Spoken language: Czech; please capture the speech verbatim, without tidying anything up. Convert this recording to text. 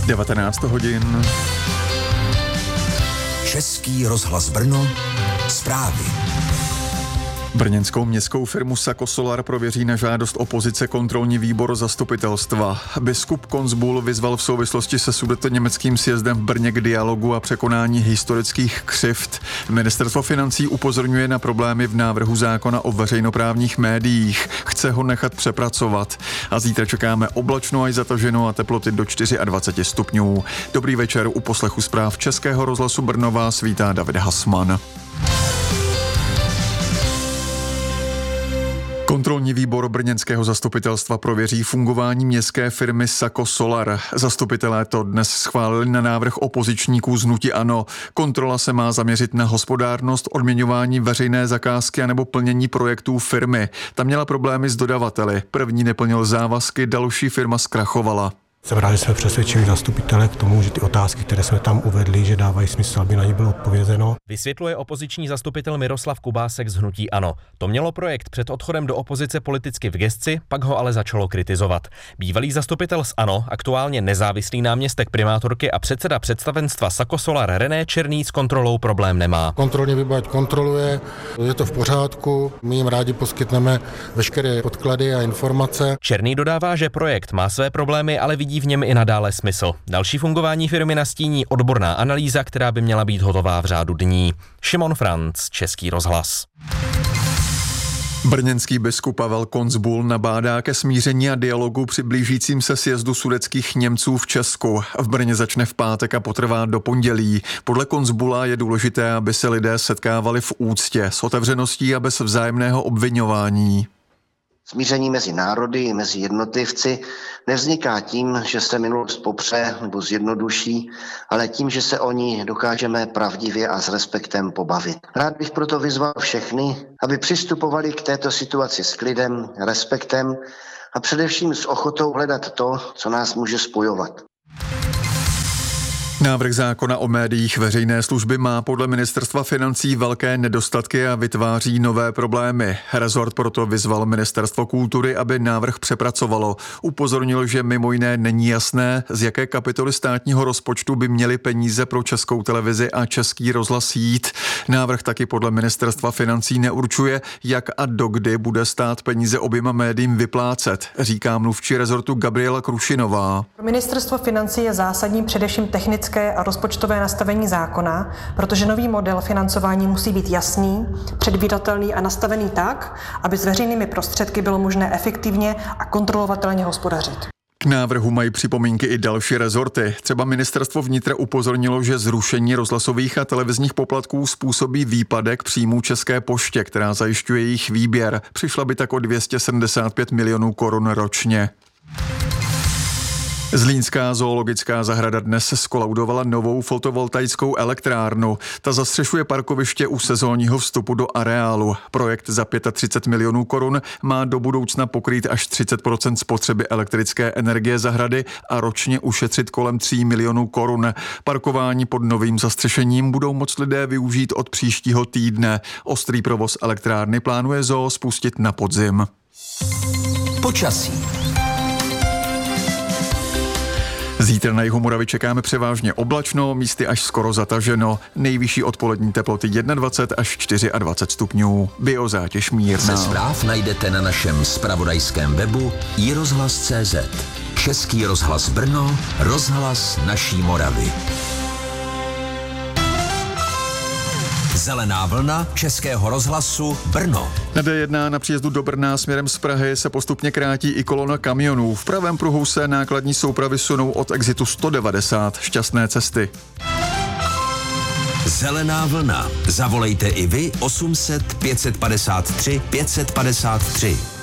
devatenáct hodin. Český rozhlas Brno, zprávy. Brněnskou městskou firmu Sako Solar prověří na žádost opozice kontrolní výbor zastupitelstva. Biskup Koncbul vyzval v souvislosti se sudetoněmeckým sjezdem v Brně k dialogu a překonání historických křivd. Ministerstvo financí upozorňuje na problémy v návrhu zákona o veřejnoprávních médiích. Chce ho nechat přepracovat. A zítra čekáme oblačno až zataženo a teploty do dvacet čtyři stupňů. Dobrý večer, u poslechu zpráv Českého rozhlasu Brno vás vítá David Hasman. Kontrolní výbor brněnského zastupitelstva prověří fungování městské firmy Sako Solar. Zastupitelé to dnes schválili na návrh opozičníků z hnutí ANO. Kontrola se má zaměřit na hospodárnost, odměňování veřejné zakázky anebo plnění projektů firmy. Ta měla problémy s dodavateli. První neplnil závazky, další firma zkrachovala. Jsem rád, že jsme přesvědčili zastupitele k tomu, že ty otázky, které jsme tam uvedli, že dávají smysl, aby na ně bylo odpovězeno. Vysvětluje opoziční zastupitel Miroslav Kubásek z hnutí ANO. To mělo projekt před odchodem do opozice politicky v gesci, pak ho ale začalo kritizovat. Bývalý zastupitel z ANO, aktuálně nezávislý náměstek primátorky a předseda představenstva Sako Solar René Černý s kontrolou problém nemá. Kontrolní výbor kontroluje, je to v pořádku, my jim rádi poskytneme veškeré podklady a informace. Černý dodává, že projekt má své problémy, ale vidí v něm i nadále smysl. Další fungování firmy nastíní odborná analýza, která by měla být hotová v řádu dní. Šimon Franc, Český rozhlas. Brněnský biskup Pavel Koncbul nabádá ke smíření a dialogu při blížícím se sjezdu sudetských Němců v Česku. V Brně začne v pátek a potrvá do pondělí. Podle Koncbula je důležité, aby se lidé setkávali v úctě, s otevřeností a bez vzájemného obviňování. Smíření mezi národy, mezi jednotlivci nevzniká tím, že se minulost popře nebo zjednoduší, ale tím, že se o ní dokážeme pravdivě a s respektem pobavit. Rád bych proto vyzval všechny, aby přistupovali k této situaci s klidem, respektem a především s ochotou hledat to, co nás může spojovat. Návrh zákona o médiích veřejné služby má podle ministerstva financí velké nedostatky a vytváří nové problémy. Rezort proto vyzval ministerstvo kultury, aby návrh přepracovalo. Upozornil, že mimo jiné není jasné, z jaké kapitoly státního rozpočtu by měly peníze pro Českou televizi a Český rozhlas jít. Návrh taky podle ministerstva financí neurčuje, jak a dokdy bude stát peníze oběma médiím vyplácet, říká mluvčí rezortu Gabriela Krušinová. Pro ministerstvo financí je zásadní především technické a rozpočtové nastavení zákona, protože nový model financování musí být jasný, předvídatelný a nastavený tak, aby s veřejnými prostředky bylo možné efektivně a kontrolovatelně hospodařit. K návrhu mají připomínky i další rezorty. Třeba ministerstvo vnitra upozornilo, že zrušení rozhlasových a televizních poplatků způsobí výpadek příjmů České poště, která zajišťuje jejich výběr. Přišla by tak o dvě stě sedmdesát pět milionů korun ročně. Zlínská zoologická zahrada dnes zkolaudovala novou fotovoltaickou elektrárnu. Ta zastřešuje parkoviště u sezónního vstupu do areálu. Projekt za třicet pět milionů korun má do budoucna pokrýt až třicet procent spotřeby elektrické energie zahrady a ročně ušetřit kolem tří milionů korun. Parkování pod novým zastřešením budou moct lidé využít od příštího týdne. Ostrý provoz elektrárny plánuje zoo spustit na podzim. Počasí. Zítra na jihu Moravy čekáme převážně oblačno, místy až skoro zataženo. Nejvyšší odpolední teploty dvacet jedna až dvacet čtyři stupňů. Biozátěž mírná. Se zpráv najdete na našem zpravodajském webu i rozhlas tečka cé zet. Český rozhlas Brno, rozhlas naší Moravy. Zelená vlna Českého rozhlasu Brno. Na dé jedna na příjezdu do Brna směrem z Prahy se postupně krátí i kolona kamionů. V pravém pruhu se nákladní soupravy sunou od exitu sto devadesát. Šťastné cesty. Zelená vlna. Zavolejte i vy osm set pět set padesát tři pět set padesát tři.